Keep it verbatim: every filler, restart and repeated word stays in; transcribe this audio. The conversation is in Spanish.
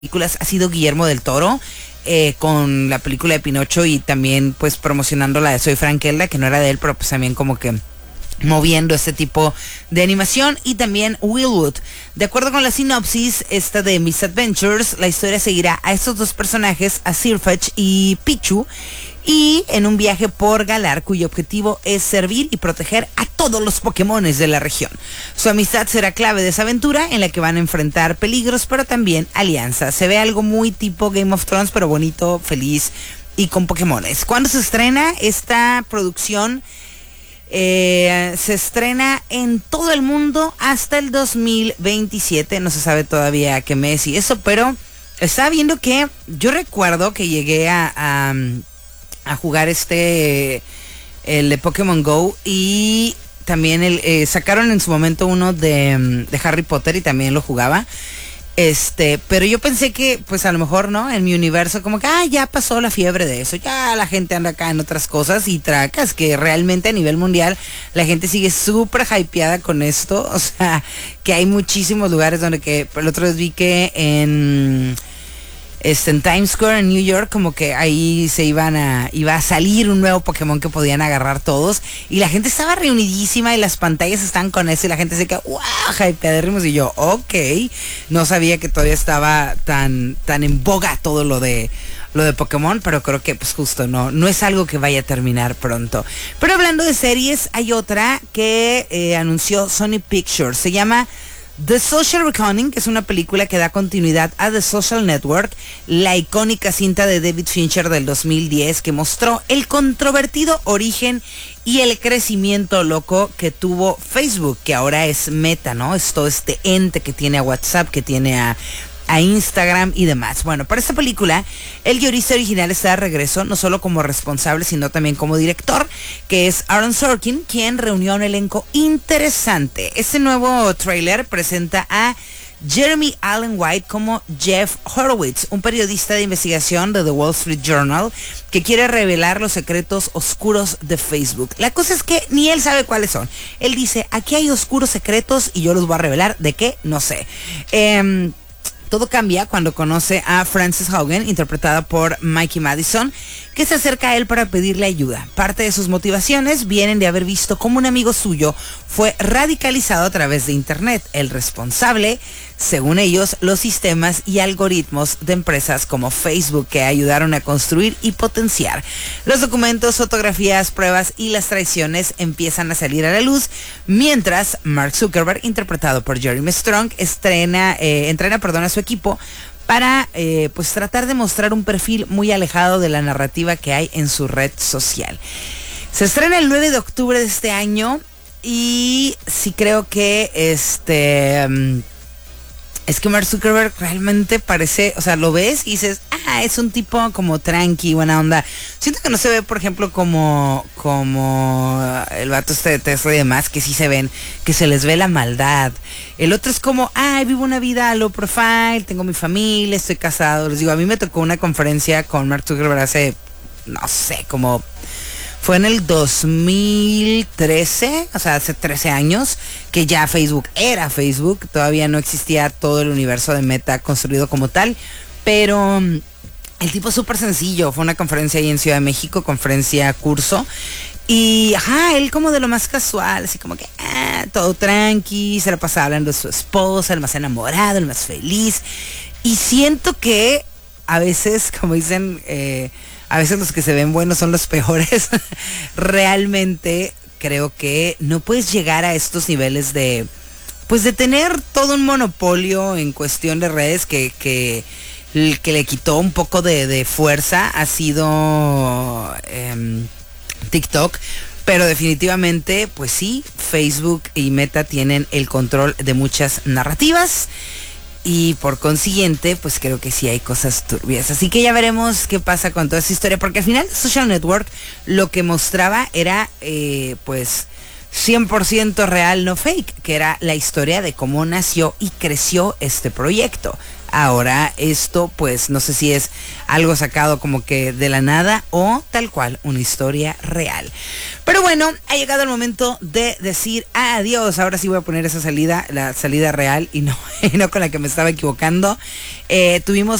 películas ha sido Guillermo del Toro, eh, con la película de Pinocho y también pues promocionando la de Soy Frankelda, que no era de él, pero pues también como que moviendo este tipo de animación. Y también Willwood. De acuerdo con la sinopsis esta de Misadventures, la historia seguirá a estos dos personajes, a Sirfetch y Pichu, y en un viaje por Galar, cuyo objetivo es servir y proteger a todos los Pokémones de la región. Su amistad será clave de esa aventura, en la que van a enfrentar peligros, pero también alianzas. Se ve algo muy tipo Game of Thrones, pero bonito, feliz y con Pokémones. ¿Cuándo se estrena esta producción? Eh, se estrena en todo el mundo hasta el dos mil veintisiete. No se sabe todavía qué mes y eso, pero estaba viendo que yo recuerdo que llegué a... a a jugar este el de Pokémon Go, y también el, eh, sacaron en su momento uno de, de Harry Potter y también lo jugaba, este, pero yo pensé que pues a lo mejor, ¿no? En mi universo como que ah, ya pasó la fiebre de eso, ya la gente anda acá en otras cosas, y tracas que realmente a nivel mundial la gente sigue súper hypeada con esto. O sea, que hay muchísimos lugares donde que el otro vez vi que en Este, en Times Square en New York, como que ahí se iban a, iba a salir un nuevo Pokémon que podían agarrar todos, y la gente estaba reunidísima y las pantallas estaban con eso, y la gente se quedó, wow, hypeadérrimos, y yo, ok, no sabía que todavía estaba tan, tan en boga todo lo de, lo de Pokémon, pero creo que pues justo no, no es algo que vaya a terminar pronto. Pero hablando de series, hay otra que eh, anunció Sony Pictures, se llama The Social Reckoning, que es una película que da continuidad a The Social Network, la icónica cinta de David Fincher del dos mil diez, que mostró el controvertido origen y el crecimiento loco que tuvo Facebook, que ahora es Meta, ¿no? Es todo este ente que tiene a WhatsApp, que tiene a... a Instagram y demás. Bueno, para esta película, el guionista original está de regreso, no solo como responsable, sino también como director, que es Aaron Sorkin, quien reunió un elenco interesante. Este nuevo tráiler presenta a Jeremy Allen White como Jeff Horowitz, un periodista de investigación de The Wall Street Journal, que quiere revelar los secretos oscuros de Facebook. La cosa es que ni él sabe cuáles son. Él dice, aquí hay oscuros secretos y yo los voy a revelar. ¿De qué? No sé. Eh... Todo cambia cuando conoce a Frances Haugen, interpretada por Mikey Madison, que se acerca a él para pedirle ayuda. Parte de sus motivaciones vienen de haber visto cómo un amigo suyo fue radicalizado a través de internet. El responsable, según ellos, los sistemas y algoritmos de empresas como Facebook, que ayudaron a construir y potenciar. Los documentos, fotografías, pruebas y las traiciones empiezan a salir a la luz, mientras Mark Zuckerberg, interpretado por Jeremy Strong, estrena, eh, entrena perdón, a su equipo para eh, pues tratar de mostrar un perfil muy alejado de la narrativa que hay en su red social. Se estrena el nueve de octubre de este año, y sí creo que este um, es que Mark Zuckerberg realmente parece, o sea, lo ves y dices, ah, es un tipo como tranqui, buena onda. Siento que no se ve, por ejemplo, como como el vato este de Tesla y demás, que sí se ven, que se les ve la maldad. El otro es como, ay, vivo una vida low profile, tengo mi familia, estoy casado. Les digo, a mí me tocó una conferencia con Mark Zuckerberg hace, no sé, como... Fue en el dos mil trece, o sea, hace trece años, que ya Facebook era Facebook. Todavía no existía todo el universo de Meta construido como tal, pero el tipo es súper sencillo. Fue una conferencia ahí en Ciudad de México, conferencia curso, y ajá, él como de lo más casual, así como que ah, todo tranqui, se la pasaba hablando de su esposa, el más enamorado, el más feliz. Y siento que a veces, como dicen, eh, a veces los que se ven buenos son los peores. Realmente creo que no puedes llegar a estos niveles de, pues de tener todo un monopolio en cuestión de redes que, que, que le quitó un poco de, de fuerza. Ha sido eh, TikTok. Pero definitivamente, pues sí, Facebook y Meta tienen el control de muchas narrativas. Y por consiguiente, pues creo que sí hay cosas turbias. Así que ya veremos qué pasa con toda esa historia. Porque al final Social Network lo que mostraba era, eh, pues, cien por ciento real, no fake, que era la historia de cómo nació y creció este proyecto. Ahora esto pues no sé si es algo sacado como que de la nada o tal cual una historia real. Pero bueno, ha llegado el momento de decir adiós. Ahora sí voy a poner esa salida, la salida real y no, y no con la que me estaba equivocando. Eh, tuvimos